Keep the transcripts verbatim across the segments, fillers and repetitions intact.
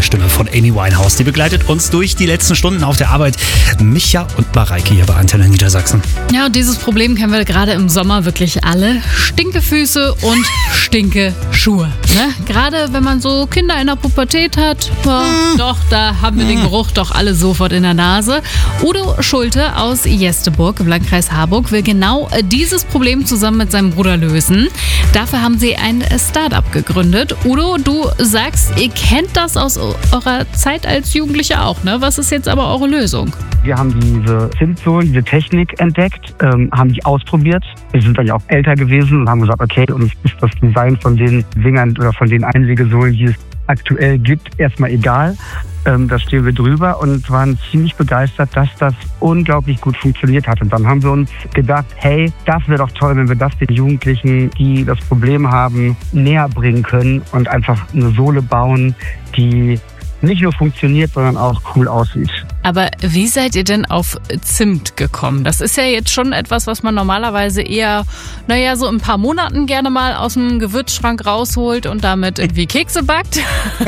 Stimme von Amy Winehouse. Die begleitet uns durch die letzten Stunden auf der Arbeit. Micha und Mareike hier bei Antenne Niedersachsen. Ja, und dieses Problem kennen wir gerade im Sommer wirklich alle. Stinkefüße und Stinkeschuhe. Ne? Gerade wenn man so Kinder in der Pubertät hat, ja, mm. doch, da haben wir mm. den Geruch doch alle sofort in der Nase. Udo Schulte aus Jesteburg im Landkreis Harburg will genau dieses Problem zusammen mit seinem Bruder lösen. Dafür haben sie ein Start-up gegründet. Udo, du sagst, ihr kennt das aus eurer Zeit als Jugendlicher auch, ne? Was ist jetzt aber eure Lösung? Wir haben diese Zimtsohlen, diese Technik entdeckt, ähm, haben die ausprobiert. Wir sind dann ja auch älter gewesen und haben gesagt, okay, uns ist das Design von den Dingern oder von den Einlegesohlen, die es aktuell gibt, erstmal egal. Ähm, da stehen wir drüber und waren ziemlich begeistert, dass das unglaublich gut funktioniert hat. Und dann haben wir uns gedacht, hey, das wäre doch toll, wenn wir das den Jugendlichen, die das Problem haben, näher bringen können und einfach eine Sohle bauen, die nicht nur funktioniert, sondern auch cool aussieht. Aber wie seid ihr denn auf Zimt gekommen? Das ist ja jetzt schon etwas, was man normalerweise eher, naja, so in ein paar Monaten gerne mal aus dem Gewürzschrank rausholt und damit irgendwie Kekse backt,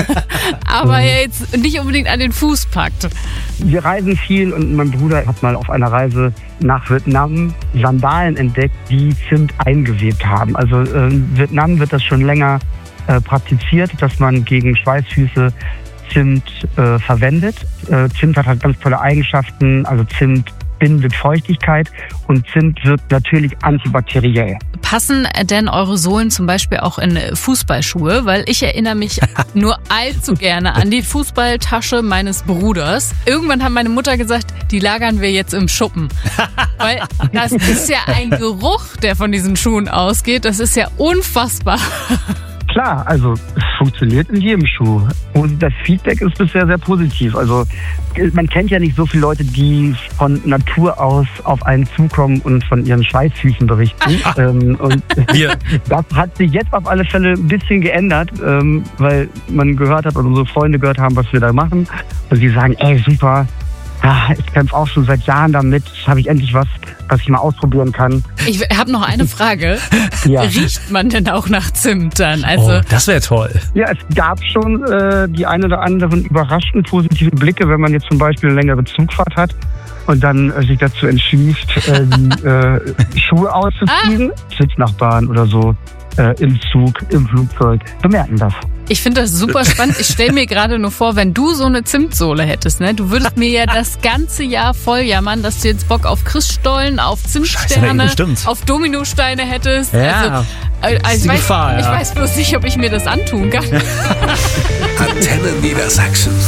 aber jetzt nicht unbedingt an den Fuß packt. Wir reisen viel und mein Bruder hat mal auf einer Reise nach Vietnam Sandalen entdeckt, die Zimt eingewebt haben. Also in Vietnam wird das schon länger äh, praktiziert, dass man gegen Schweißfüße Zimt äh, verwendet. Äh, Zimt hat halt ganz tolle Eigenschaften, also Zimt bindet Feuchtigkeit und Zimt wirkt natürlich antibakteriell. Passen denn eure Sohlen zum Beispiel auch in Fußballschuhe? Weil ich erinnere mich nur allzu gerne an die Fußballtasche meines Bruders. Irgendwann hat meine Mutter gesagt, die lagern wir jetzt im Schuppen. Weil das ist ja ein Geruch, der von diesen Schuhen ausgeht. Das ist ja unfassbar. Klar, also es funktioniert in jedem Schuh. Und das Feedback ist bisher sehr positiv. Also man kennt ja nicht so viele Leute, die von Natur aus auf einen zukommen und von ihren Schweißfüßen berichten. ähm, und das hat sich jetzt auf alle Fälle ein bisschen geändert, ähm, weil man gehört hat und unsere Freunde gehört haben, was wir da machen. Und die sagen, ey, super, ah, ich kämpfe auch schon seit Jahren damit, habe ich endlich was, was ich mal ausprobieren kann. Ich habe noch eine Frage. Ja. Riecht man denn auch nach Zimt dann? Also oh, das wäre toll. Ja, es gab schon äh, die ein oder anderen überraschend positiven Blicke, wenn man jetzt zum Beispiel eine längere Zugfahrt hat und dann äh, sich dazu entschließt, äh, die, äh, Schuhe auszuziehen. Ah. Sitznachbarn oder so äh, im Zug, im Flugzeug bemerken das. Ich finde das super spannend. Ich stelle mir gerade nur vor, wenn du so eine Zimtsohle hättest, ne? Du würdest mir ja das ganze Jahr voll jammern, dass du jetzt Bock auf Christstollen, auf Zimtsterne, Scheiße, auf Dominosteine hättest. Ja, also, äh, also ich, weiß, Gefahr, ja. ich weiß bloß nicht, ob ich mir das antun kann. Antenne Niedersachsen.